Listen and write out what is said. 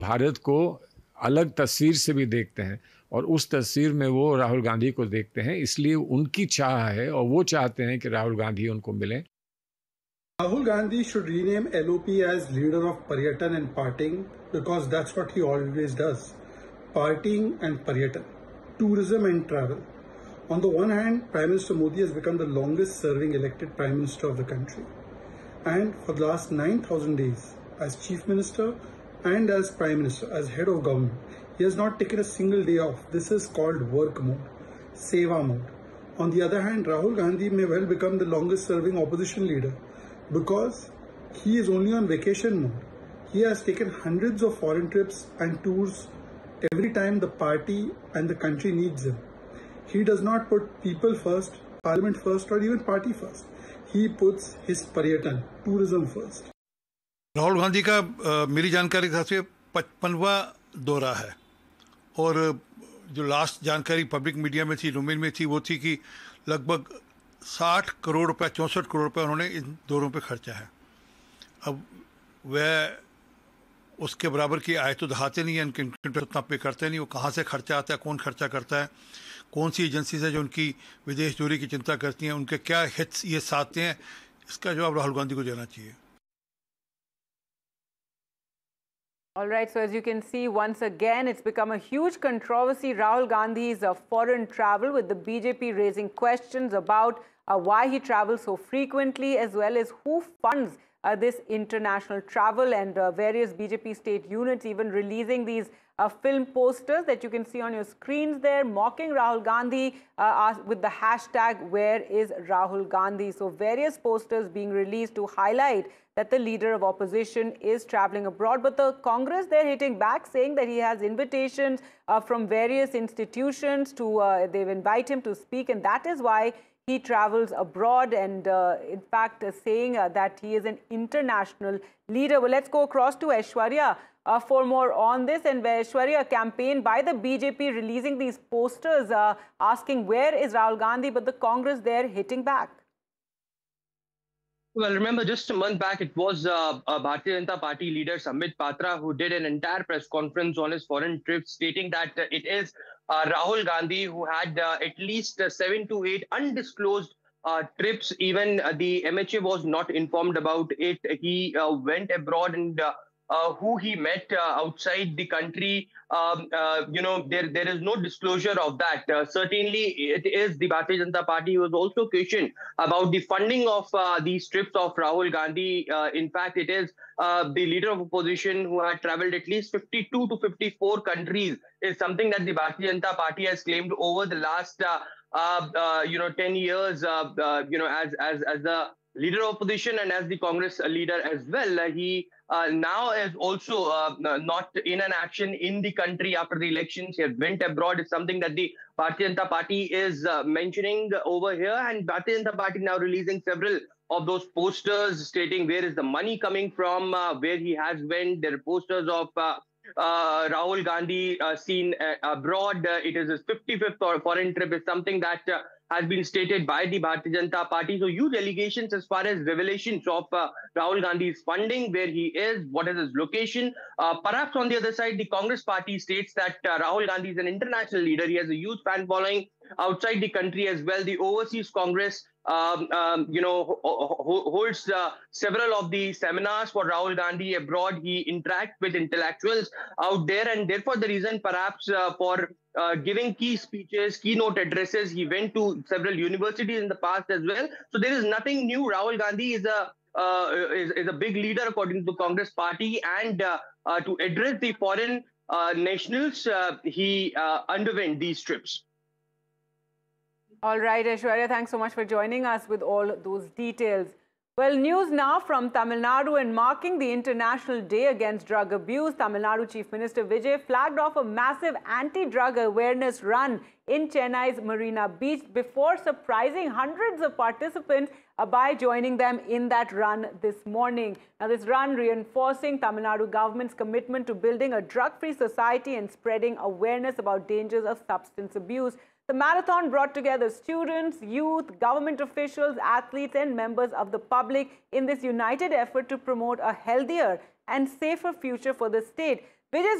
भारत को अलग तस्वीर से भी देखते हैं और उस तस्वीर में वो राहुल गांधी को देखते हैं, इसलिए उनकी चाह है और वो चाहते हैं कि राहुल गांधी उनको मिलें। Rahul Gandhi should rename LOP as leader of Paryatan and Partying because that's what he always does. Partying and Paryatan, tourism and travel. On the one hand, Prime Minister Modi has become the longest serving elected Prime Minister of the country. And for the last 9,000 days, as Chief Minister and as Prime Minister, as head of government, he has not taken a single day off. This is called work mode, seva mode. On the other hand, Rahul Gandhi may well become the longest serving opposition leader because he is only on vacation mode. He has taken hundreds of foreign trips and tours every time the party and the country needs him. He does not put people first, parliament first, or even party first. He puts his Paryatan, tourism first. Rahul Gandhi का मेरी जानकारी के हिसाब से 55वां दौरा है और जो लास्ट जानकारी पब्लिक मीडिया में थी, डोमेन में थी, वो थी कि लगभग 60 करोड़ रुपए, 64 करोड़ रुपए उन्होंने इन दौरों पे खर्चा है। अब वह उसके बराबर की आय तो दिखाते नहीं है, इनके उतना पे करते नहीं। वो कहाँ से खर्चा आता है, कौन खर्चा करता है, कौन सी एजेंसी है जो उनकी विदेश दौरे की चिंता करती हैं, उनके क्या हिट्स ये साधते हैं, इसका जवाब राहुल गांधी को देना चाहिए। All right, so as you can see, once again, it's become a huge controversy, Rahul Gandhi's foreign travel, with the BJP raising questions about why he travels so frequently, as well as who funds this international travel, and various BJP state units even releasing these film posters that you can see on your screens there, mocking Rahul Gandhi with the hashtag "Where is Rahul Gandhi?" So various posters being released to highlight that the leader of opposition is traveling abroad. But the Congress, they're hitting back, saying that he has invitations from various institutions to, they've invited him to speak, and that is why he travels abroad, and in fact saying that he is an international leader. Well, let's go across to Aishwarya for more on this. And Aishwarya, campaign by the BJP releasing these posters asking where is Rahul Gandhi, but the Congress there hitting back. Well, remember, just a month back, it was Bharatiya Janata Party leader Sambit Patra who did an entire press conference on his foreign trip, stating that it is Rahul Gandhi who had at least 7 to 8 undisclosed trips. Even the MHA was not informed about it. He went abroad, and who he met outside the country, there is no disclosure of that. Certainly, it is the Bharatiya Janata Party who was also questioned about the funding of these trips of Rahul Gandhi. In fact, it is the leader of opposition who had traveled at least 52 to 54 countries, is something that the Bharatiya Janata Party has claimed over the last 10 years, as the leader of opposition and as the Congress leader as well. He now is also not in an action in the country after the elections. He went abroad. Is something that the Bharatiya Janata Party is mentioning over here, and Bharatiya Janata Party now releasing several of those posters stating where is the money coming from, where he has went. There are posters of Rahul Gandhi seen abroad. It is his 55th foreign trip, is something that has been stated by the Bharatiya Janata Party. So huge allegations as far as revelations of Rahul Gandhi's funding, where he is, what is his location. Perhaps on the other side, the Congress party states that Rahul Gandhi is an international leader. He has a huge fan following outside the country as well. The Overseas Congress holds several of the seminars for Rahul Gandhi abroad. He interacts with intellectuals out there, and therefore the reason perhaps for giving key speeches, keynote addresses. He went to several universities in the past as well. So there is nothing new. Rahul Gandhi is a big leader according to the Congress party, and to address the foreign nationals, he underwent these trips. All right, Aishwarya, thanks so much for joining us with all those details. Well, news now from Tamil Nadu, and marking the International Day Against Drug Abuse, Tamil Nadu Chief Minister Vijay flagged off a massive anti-drug awareness run in Chennai's Marina Beach before surprising hundreds of participants by joining them in that run this morning. Now, this run reinforcing Tamil Nadu government's commitment to building a drug-free society and spreading awareness about dangers of substance abuse. The marathon brought together students, youth, government officials, athletes, and members of the public in this united effort to promote a healthier and safer future for the state. Vijay